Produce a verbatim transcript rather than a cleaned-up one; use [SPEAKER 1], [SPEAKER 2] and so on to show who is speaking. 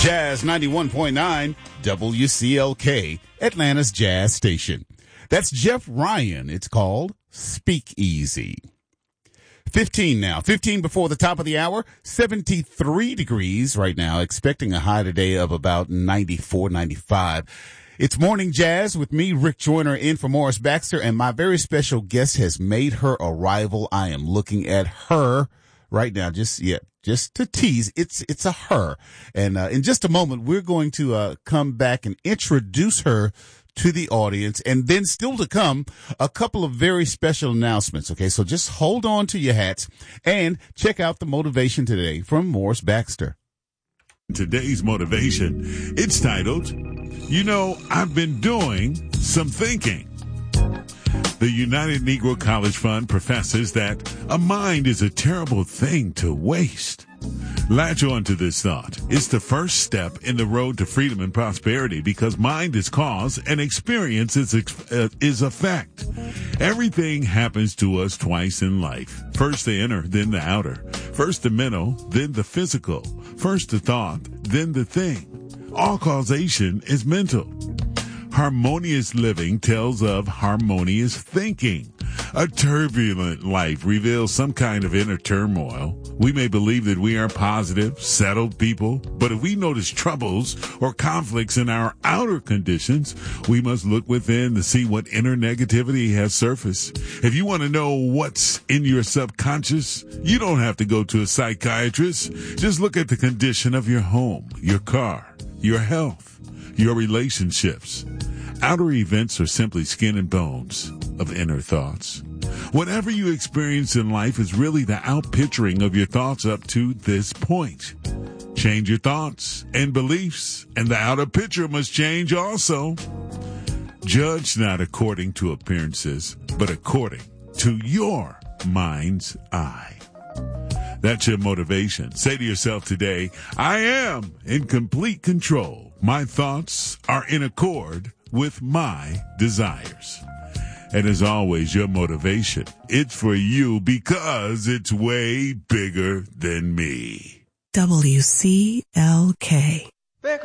[SPEAKER 1] Jazz ninety-one point nine, W C L K, Atlanta's Jazz Station. That's Jeff Ryan. It's called Speak Easy. fifteen now. fifteen before the top of the hour. seventy-three degrees right now. Expecting a high today of about ninety-four, ninety-five. It's Morning Jazz with me, Rick Joyner, in for Morris Baxter, and my very special guest has made her arrival. I am looking at her right now. Just, yeah, just to tease. It's, it's a her. And, uh, in just a moment, we're going to, uh, come back and introduce her to the audience, and then still to come, a couple of very special announcements. Okay, so just hold on to your hats and check out the motivation today from Morris Baxter.
[SPEAKER 2] Today's motivation, it's titled, You Know, I've Been Doing Some Thinking. The United Negro College Fund professes that a mind is a terrible thing to waste. Latch on to this thought. It's the first step in the road to freedom and prosperity, because mind is cause and experience is, uh, is effect. Everything happens to us twice in life. First the inner, then the outer. First the mental, then the physical. First the thought, then the thing. All causation is mental. Harmonious living tells of harmonious thinking. A turbulent life reveals some kind of inner turmoil. We may believe that we are positive, settled people, but if we notice troubles or conflicts in our outer conditions, we must look within to see what inner negativity has surfaced. If you want to know what's in your subconscious, you don't have to go to a psychiatrist. Just look at the condition of your home, your car, your health, your relationships. Outer events are simply skin and bones of inner thoughts. Whatever you experience in life is really the outpicturing of your thoughts up to this point. Change your thoughts and beliefs, and the outer picture must change also. Judge not according to appearances, but according to your mind's eye. That's your motivation. Say to yourself today, I am in complete control. My thoughts are in accord with my desires. And as always, your motivation, it's for you because it's way bigger than me.
[SPEAKER 3] W C L K.